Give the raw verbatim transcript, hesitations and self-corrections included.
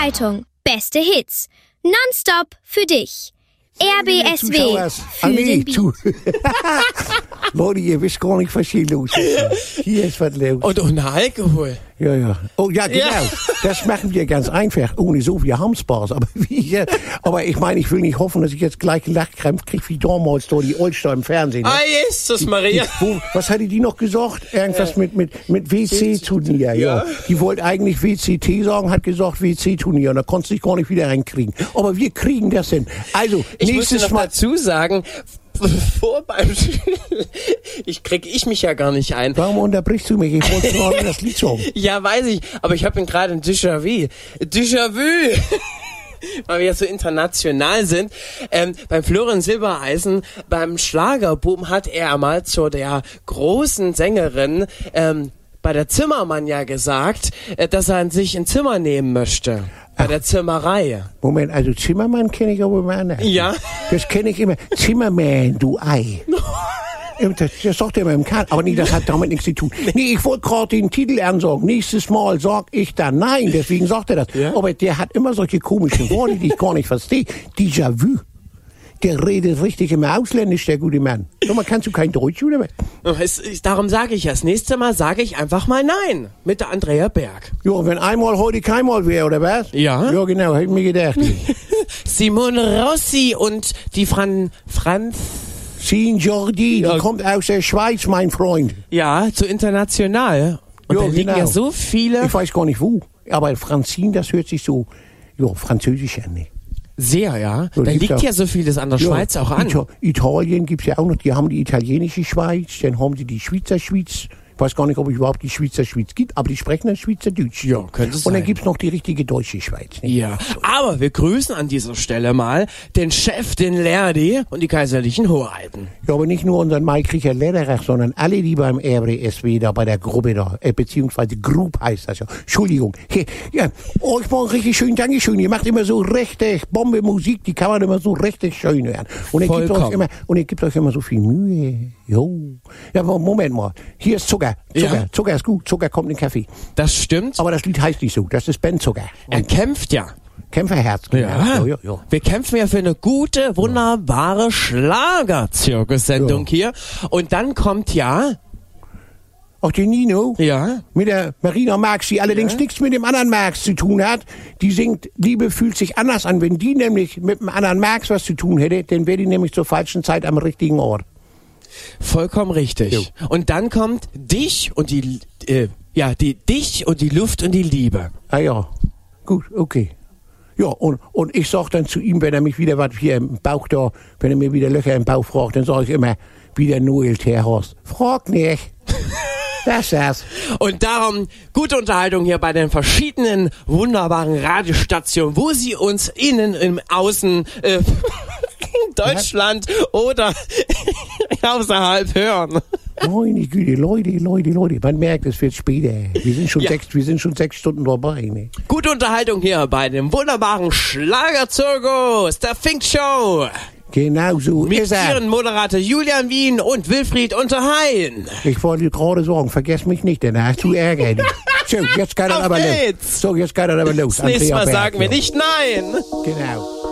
Zeitung. Beste Hits. Nonstop für dich. R B S W. Für den Beat. Leute, ihr wisst gar nicht, was hier los ist. Hier ist was los. Und ohne Alkohol. Ja, ja. Oh ja, genau. Ja. Das machen wir ganz einfach. Ohne so, wir haben Spaß. Aber, wie, aber ich meine, ich will nicht hoffen, dass ich jetzt gleich Lachkrämpfe kriege wie damals da die Olster im Fernsehen. Ne? Ah, Jesus Maria. Wo, was hatte die noch gesagt? Irgendwas äh, mit, mit, mit W C-Turnier. Ja. ja. Die wollte eigentlich W C T sagen, hat gesagt W C-Turnier. Und da konnte sie gar nicht wieder reinkriegen. Aber wir kriegen das hin. Also, ich nächstes muss noch Mal dazu sagen, vor beim ich krieg ich mich ja gar nicht ein. Warum unterbrichst du mich? Ich wollte gerade das Lied sagen. Ja, weiß ich, aber ich habe gerade ein Déjà-vu. Déjà-vu! Weil wir ja so international sind. Ähm, beim Florian Silbereisen, beim Schlagerboom hat er mal zu der großen Sängerin ähm, bei der Zimmermann ja gesagt, äh, dass er sich ein Zimmer nehmen möchte. Bei Ach, der Zimmerei. Moment, also Zimmermann kenne ich aber immer anders. Ja. Das kenne ich immer. Zimmermann, du Ei. Das, das sagt er immer im Kahn. Aber nee, das hat damit nichts zu tun. Nee, ich wollte gerade den Titel ansagen. Nächstes Mal sag ich dann nein. Deswegen sagt er das. Ja? Aber der hat immer solche komischen Worte, die ich gar nicht verstehe. Déjà-vu. Der redet richtig immer ausländisch, der gute Mann. So, man kannst du kein Deutsch, oder was? Es, es, darum sage ich ja. Das nächste Mal sage ich einfach mal nein. Mit der Andrea Berg. Ja, wenn einmal heute keinmal wäre, oder was? Ja. Ja, genau, hätte ich mir gedacht. Simone Rossi und die Fran... Franz... Sin Jordi, ja. Die kommt aus der Schweiz, mein Freund. Ja, zu international. Und ja, da liegen genau. ja so viele... Ich weiß gar nicht wo. Aber Franzin, das hört sich so, ja, französisch an, ne? Sehr, ja. So, da liegt auch, ja so vieles an der ja, Schweiz auch an. Ita- Italien gibt's ja auch noch. Die haben die italienische Schweiz, dann haben die die Schweizer Schweiz. Ich weiß gar nicht, ob es überhaupt die Schweizer Schweiz gibt, aber die sprechen dann Schweizerdeutsch. Ja, könnte es sein. Und dann gibt's noch die richtige deutsche Schweiz. Ne? Ja, aber wir grüßen an dieser Stelle mal den Chef, den Lerdi und die kaiserlichen Hoheiten. Ja, aber nicht nur unseren Maikriecher Lederach, sondern alle, die beim R B S W da bei der Gruppe da, äh, beziehungsweise Group heißt das ja. Entschuldigung. Hey, ja, euch mal richtig schön Dankeschön. Ihr macht immer so richtig Bombe Musik, die kann man immer so richtig schön hören. Und ihr gebt euch immer, und ihr gebt euch immer so viel Mühe. Jo. Ja, Moment mal. Hier ist Zucker. Zucker. Ja. Zucker ist gut. Zucker kommt in den Kaffee. Das stimmt. Aber das Lied heißt nicht so. Das ist Ben Zucker. Er kämpft ja. Kämpferherz. Ja. Ja, ja, ja. Wir kämpfen ja für eine gute, wunderbare Schlager-Zirkussendung ja. hier. Und dann kommt ja... Auch die Nino. Ja. Mit der Marina Marx, die allerdings ja. nichts mit dem anderen Marx zu tun hat. Die singt, Liebe fühlt sich anders an. Wenn die nämlich mit dem anderen Marx was zu tun hätte, dann wäre die nämlich zur falschen Zeit am richtigen Ort. Vollkommen richtig. Jo. Und dann kommt dich und die, äh, ja, die, dich und die Luft und die Liebe. Ah ja, gut, okay. Ja, und, und ich sag dann zu ihm, wenn er mich wieder was hier im Bauch da, wenn er mir wieder Löcher im Bauch fragt, dann sage ich immer, wie der Noel Terhorst. Frag nicht. Das ist. Und darum gute Unterhaltung hier bei den verschiedenen wunderbaren Radiostationen, wo Sie uns innen, im Außen, äh, Deutschland oder außerhalb hören. Meine Güte, Leute, Leute, Leute, man merkt, es wird später. Wir sind schon ja. sechs, wir sind schon sechs Stunden dabei. Ne? Gute Unterhaltung hier bei dem wunderbaren Schlagerzirkus, der Fink Show. Genau so Mit ist er. Ihren Moderator Julian Wien und Wilfried Unterhain. Ich wollte gerade sagen, vergess mich nicht, denn hast du Ärger. So, jetzt geht er aber los. So, jetzt geht er aber los. Das nächste Mal sagen wir nicht nein. Genau.